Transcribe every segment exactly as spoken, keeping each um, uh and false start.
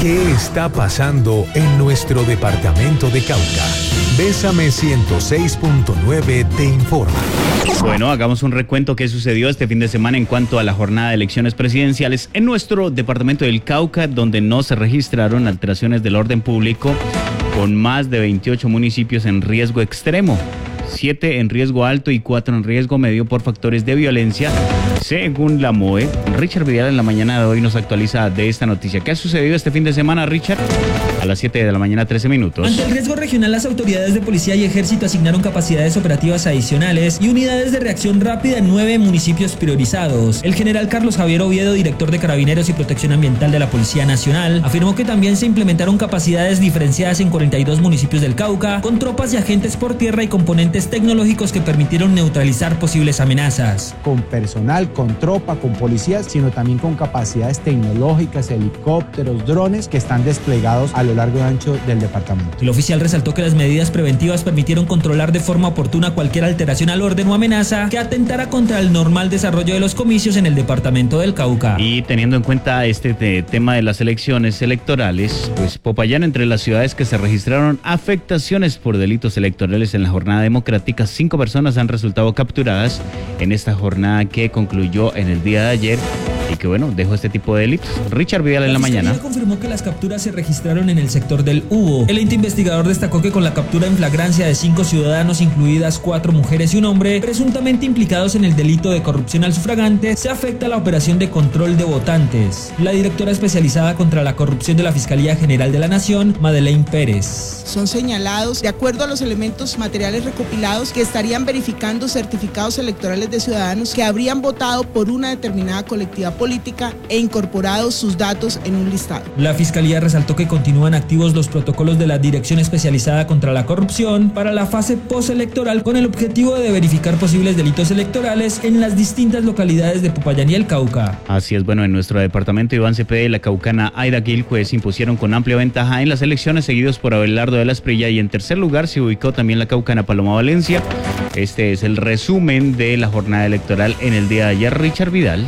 ¿Qué está pasando en nuestro departamento de Cauca? Bésame ciento seis punto nueve te informa. Bueno, hagamos un recuento que sucedió este fin de semana en cuanto a la jornada de elecciones presidenciales en nuestro departamento del Cauca, donde no se registraron alteraciones del orden público, con más de veintiocho municipios en riesgo extremo, siete en riesgo alto y cuatro en riesgo medio por factores de violencia, según la M O E. Richard Vidal en la mañana de hoy nos actualiza de esta noticia. ¿Qué ha sucedido este fin de semana, Richard? A las siete de la mañana, trece minutos. Ante el riesgo regional, las autoridades de policía y ejército asignaron capacidades operativas adicionales y unidades de reacción rápida en nueve municipios priorizados. El general Carlos Javier Oviedo, director de Carabineros y Protección Ambiental de la Policía Nacional, afirmó que también se implementaron capacidades diferenciadas en cuarenta y dos municipios del Cauca, con tropas y agentes por tierra y componentes tecnológicos que permitieron neutralizar posibles amenazas. Con personal, con tropa, con policías, sino también con capacidades tecnológicas, helicópteros, drones que están desplegados a lo largo y ancho del departamento. El oficial resaltó que las medidas preventivas permitieron controlar de forma oportuna cualquier alteración al orden o amenaza que atentara contra el normal desarrollo de los comicios en el departamento del Cauca. Y teniendo en cuenta este te, tema de las elecciones electorales, pues Popayán, entre las ciudades que se registraron afectaciones por delitos electorales en la jornada democrática, cinco personas han resultado capturadas en esta jornada que concluyó en el día de ayer y que, bueno, dejó este tipo de delitos. Richard Vidal en la mañana. La Fiscalía confirmó que las capturas se registraron en el sector del Hugo. El ente investigador destacó que con la captura en flagrancia de cinco ciudadanos, incluidas cuatro mujeres y un hombre, presuntamente implicados en el delito de corrupción al sufragante, se afecta la operación de control de votantes. La directora especializada contra la corrupción de la Fiscalía General de la Nación, Madeleine Pérez. Son señalados, de acuerdo a los elementos materiales recopilados, que estarían verificando certificados electorales de ciudadanos que habrían votado por una determinada colectividad política e incorporado sus datos en un listado. La Fiscalía resaltó que continúan activos los protocolos de la Dirección Especializada contra la Corrupción para la fase postelectoral, con el objetivo de verificar posibles delitos electorales en las distintas localidades de Popayán y el Cauca. Así es, bueno, en nuestro departamento Iván Cepeda y la caucana Aida Gilque se impusieron con amplia ventaja en las elecciones, seguidos por Abelardo de la Espriella, y en tercer lugar se ubicó también la caucana Paloma Valencia. Este es el resumen de la jornada electoral en el día de ayer. Richard Vidal.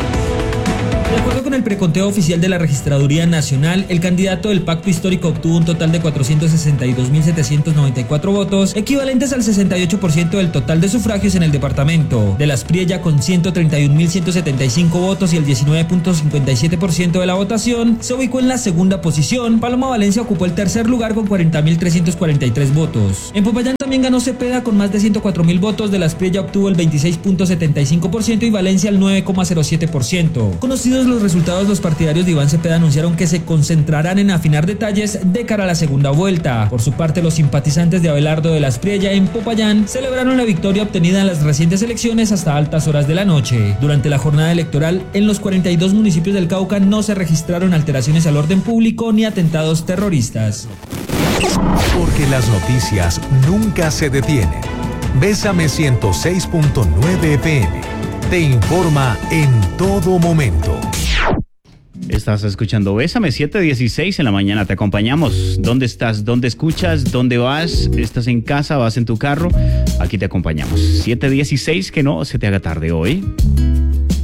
De acuerdo con el preconteo oficial de la Registraduría Nacional, el candidato del Pacto Histórico obtuvo un total de cuatrocientos sesenta y dos mil setecientos noventa y cuatro votos, equivalentes al sesenta y ocho por ciento del total de sufragios en el departamento. De la Espriella, con ciento treinta y un mil ciento setenta y cinco votos y el diecinueve punto cincuenta y siete por ciento de la votación, se ubicó en la segunda posición. Paloma Valencia ocupó el tercer lugar con cuarenta mil trescientos cuarenta y tres votos. En Popayán también ganó Cepeda con más de ciento cuatro mil votos. De la Espriella obtuvo el veintiséis punto setenta y cinco por ciento y Valencia el nueve punto cero siete por ciento. Conocidos los resultados, los partidarios de Iván Cepeda anunciaron que se concentrarán en afinar detalles de cara a la segunda vuelta. Por su parte, los simpatizantes de Abelardo de la Espriella en Popayán celebraron la victoria obtenida en las recientes elecciones hasta altas horas de la noche. Durante la jornada electoral, en los cuarenta y dos municipios del Cauca no se registraron alteraciones al orden público ni atentados terroristas. Porque las noticias nunca se detienen. Bésame ciento seis punto nueve F M te informa en todo momento. Estás escuchando Bésame, siete dieciséis en la mañana, te acompañamos. ¿Dónde estás? ¿Dónde escuchas? ¿Dónde vas? ¿Estás en casa? ¿Vas en tu carro? Aquí te acompañamos. siete dieciséis, que no se te haga tarde hoy.